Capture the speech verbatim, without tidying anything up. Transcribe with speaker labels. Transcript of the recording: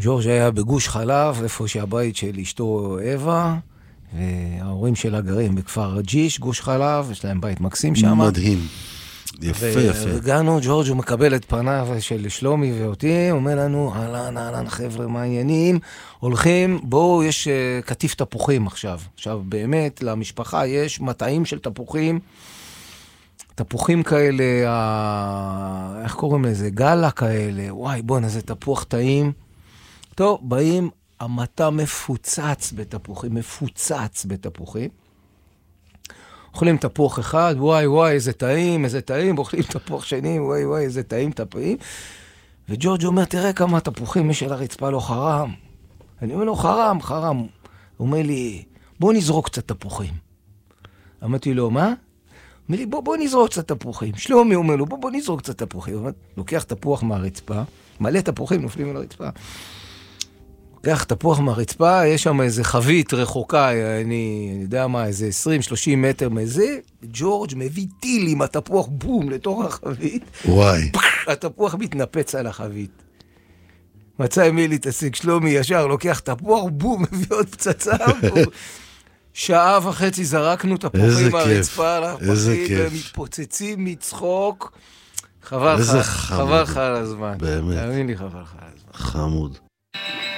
Speaker 1: ג'ורג' היה בגוש חלב, איפה שהבית של אשתו אווה, וההורים שלה גרים בכפר רג'יש, גוש חלב, יש להם בית מקסים שם.
Speaker 2: מדהים. יפה, יפה.
Speaker 1: והגענו, ג'ורג' הוא מקבל את פניו של שלומי ואותי, אומר לנו, אהלן, אהלן, חבר'ה, מה העניינים? הולכים, בואו, יש uh, כתיף תפוחים עכשיו. עכשיו, באמת, למשפחה יש מטעים של תפוחים, תפוחים כאלה, ה... איך קוראים לזה? גלה כאלה. וואי, בוא, איזה תפוח טעים. טוב, באים, המטע מפוצץ בתפוחים, מפוצץ בתפוחים. אוכלים תפוח אחד, וואי וואי, איזה טעים, איזה טעים, אוכלים תפוח שני, וואי וואי, איזה טעים, טעים. וג'ורג' אומר, תראה כמה תפוחים יש על הרצפה, לא חרם. אני אומר לו, חרם, חרם. הוא אומר לי, בוא נזרוק קצת תפוחים. אמרתי לו, מה? אומר לי, בוא, בוא נזרוק קצת תפוחים. שלומי אומר לו, בוא, בוא נזרוק קצת תפוחים. אומר, לוקח תפוח מהרצפה, מלא תפוחים נופלים על הרצפה. לוקח תפוח מהרצפה, יש שם איזה חבית רחוקה, אני, אני יודע מה, איזה עשרים שלושים מטר מזה, ג'ורג' מביא טיל עם התפוח, בום, לתוך החבית.
Speaker 2: וואי.
Speaker 1: התפוח מתנפץ על החבית. מצא עם מי להתעסק, שלומי ישר, לוקח תפוח, בום, מביא עוד פצצה, בום. שעה וחצי זרקנו תפוחים מהרצפה על החבית, ומתפוצצים מצחוק. חבל לך, חבל לך על הזמן.
Speaker 2: באמת.
Speaker 1: תאמין לי, חבל לך על הזמן.
Speaker 2: חמוד.